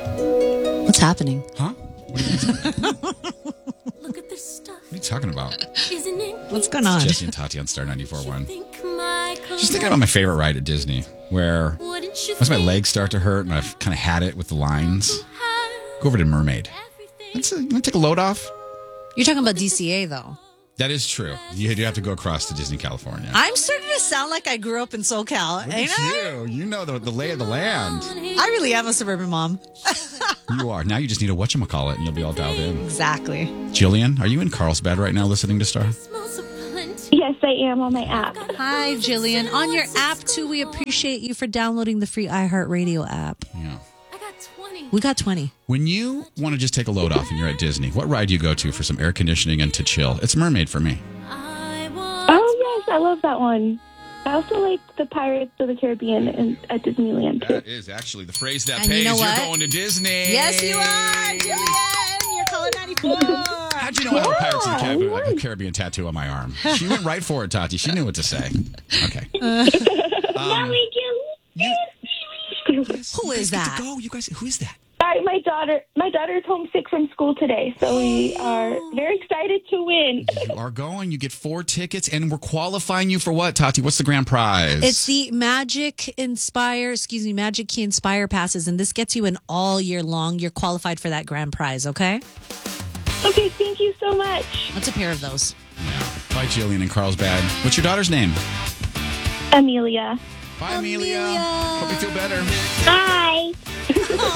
What's happening? Huh? Look at this stuff. What are you talking about? Isn't it? What's going on? Jesse and Tati on Star 94.1. Think my Just thinking about my favorite ride at Disney, where Wouldn't you once my think legs start to hurt and I've kind of had it with the lines, had go over to Mermaid. everything? You want to take a load off? You're talking about DCA, though. That is true. You do have to go across to Disney, California. I'm starting to sound like I grew up in SoCal, Look ain't at I? you. You know the lay of the land. I really am a suburban mom. You are. Now you just need a whatchamacallit and you'll be all dialed in. Exactly. Jillian, are you in Carlsbad right now listening to Star? Smells of plenty. Yes, I am on my app. Hi, Jillian. On your app, too, we appreciate you for downloading the free iHeartRadio app. Yeah. I got 20. We got 20. When you want to just take a load off and you're at Disney, what ride do you go to for some air conditioning and to chill? It's Mermaid for me. I want Oh, yes, I love that one. I also like the Pirates of the Caribbean at Disneyland, too. That is actually the phrase that And pays. you know what? You're going to Disney. Yes, you are, Jillian. You're calling 94. How'd you know I have a Pirates of the Yeah, Caribbean, Caribbean tattoo on my arm? She went right for it, Tati. She knew what to say. Okay. Mommy, Who is that? Go, you guys. Who is that? Sorry, my daughter's homesick from school today, so we are very excited to win. You are going. You get 4 tickets, and we're qualifying you for what, Tati? What's the grand prize? It's the Magic Key Inspire passes, and this gets you in all year long. You're qualified for that grand prize, okay? Okay, thank you so much. What's a pair of those? Yeah. Bye, Jillian in Carlsbad. What's your daughter's name? Amelia. Bye, Amelia. Amelia. Hope you feel better. Bye.